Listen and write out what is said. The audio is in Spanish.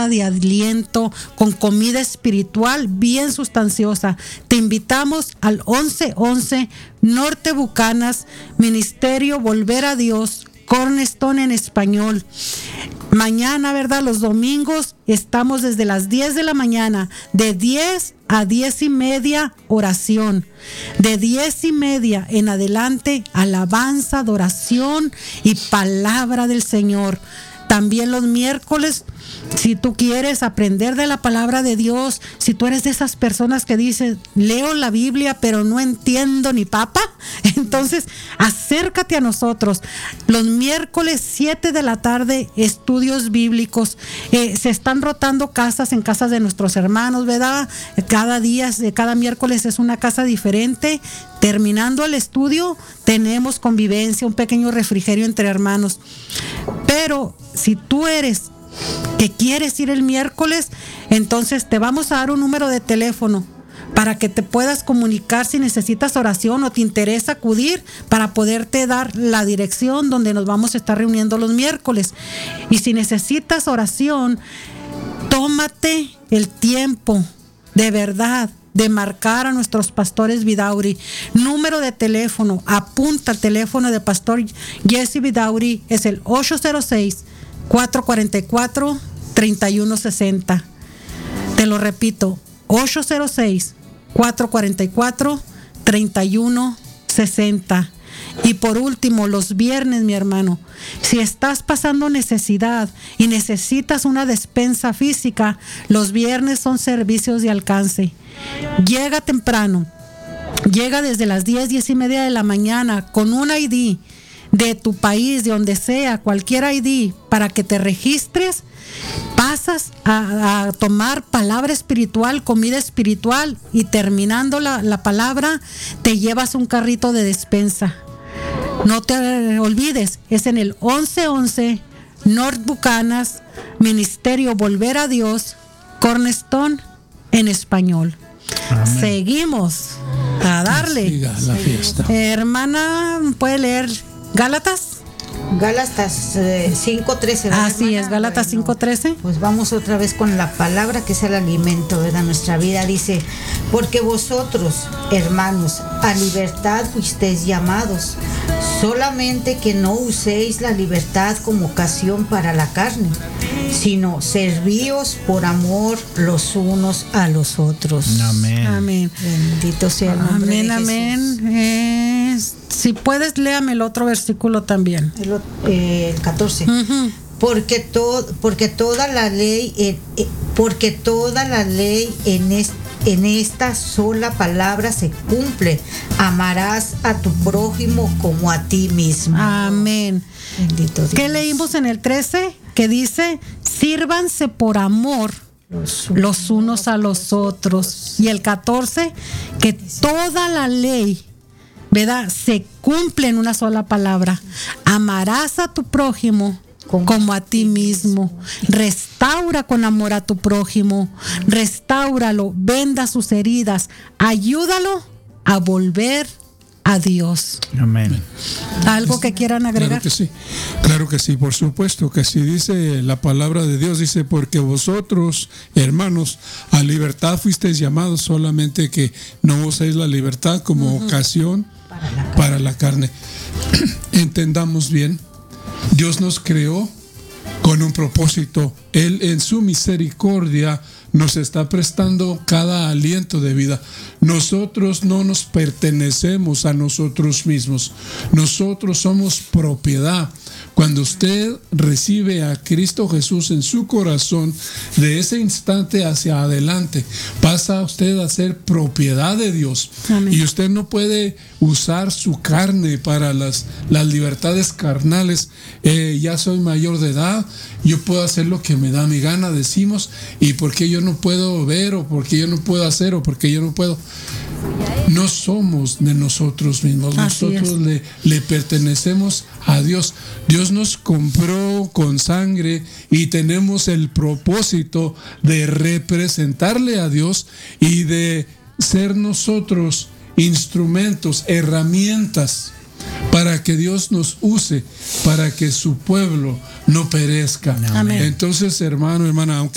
palabra de aliento, con comida espiritual bien sustanciosa. Te invitamos al 1111 Norte Bucanas, Ministerio Volver a Dios, Cornerstone en español. Mañana, ¿verdad? Los domingos estamos desde las 10 de la mañana, de 10 a 10:30 oración, de 10:30 en adelante alabanza, adoración y palabra del Señor. También los miércoles, si tú quieres aprender de la palabra de Dios, si tú eres de esas personas que dicen, leo la Biblia pero no entiendo ni papa, entonces acércate a nosotros. Los miércoles 7 de la tarde, estudios bíblicos. Se están rotando casas en casas de nuestros hermanos, ¿verdad? Cada miércoles es una casa diferente. Terminando el estudio, tenemos convivencia, un pequeño refrigerio entre hermanos. Pero si tú eres que quieres ir el miércoles, entonces te vamos a dar un número de teléfono para que te puedas comunicar si necesitas oración o te interesa acudir, para poderte dar la dirección donde nos vamos a estar reuniendo los miércoles. Y si necesitas oración, tómate el tiempo de verdad de marcar a nuestros pastores Vidauri. Número de teléfono, apunta el teléfono de Pastor Jesse Vidauri, es el 806-444-3160. Te lo repito, 806-444-3160. Y por último, los viernes, mi hermano, si estás pasando necesidad y necesitas una despensa física, los viernes son servicios de alcance. Llega temprano, llega desde las 10:30 de la mañana con un ID de tu país, de donde sea, cualquier ID, para que te registres. Pasas a tomar palabra espiritual, comida espiritual, y terminando la palabra, te llevas un carrito de despensa. No te olvides, es en el 1111 North Bucanas, Ministerio Volver a Dios, Cornerstone en español. Amén. Seguimos a darle. Siga la fiesta. Hermana, ¿puede leer Gálatas? Gálatas 5:13. Así es, Gálatas 5:13. Pues vamos otra vez con la palabra que es el alimento de nuestra vida. Dice, porque vosotros, hermanos, a libertad fuisteis llamados, solamente que no uséis la libertad como ocasión para la carne, sino servíos por amor los unos a los otros. Amén. Amén. Bendito sea el nombre de Jesús. Amén. Si puedes, léame el otro versículo también. El 14. Uh-huh. Porque toda la ley en esta sola palabra se cumple: amarás a tu prójimo como a ti mismo. Amén. Bendito Dios. ¿Qué leímos en el 13? Que dice, sírvanse por amor los unos a los otros. Y el 14, que toda la ley, ¿verdad?, se cumple en una sola palabra: amarás a tu prójimo como a ti mismo. Restaura con amor a tu prójimo, restáuralo, venda sus heridas, ayúdalo a volver a Dios. Amén. ¿Algo que quieran agregar? Claro que sí, por supuesto que sí. Dice la palabra de Dios, dice, porque vosotros, hermanos, a libertad fuisteis llamados, solamente que no uséis la libertad como ocasión para la carne. Entendamos bien, Dios nos creó con un propósito. Él en su misericordia nos está prestando cada aliento de vida. Nosotros no nos pertenecemos a nosotros mismos. Nosotros somos propiedad. Cuando usted recibe a Cristo Jesús en su corazón, de ese instante hacia adelante, pasa usted a ser propiedad de Dios. Amén. Y usted no puede usar su carne para las libertades carnales. Ya soy mayor de edad, yo puedo hacer lo que me da mi gana, decimos, y porque yo no puedo ver, o porque yo no puedo hacer, o porque yo no puedo. No somos de nosotros mismos. Nosotros le pertenecemos a Dios. Dios nos compró con sangre y tenemos el propósito de representarle a Dios y de ser nosotros instrumentos, herramientas para que Dios nos use, para que su pueblo no perezca. Amén. Entonces, hermano, hermana, aunque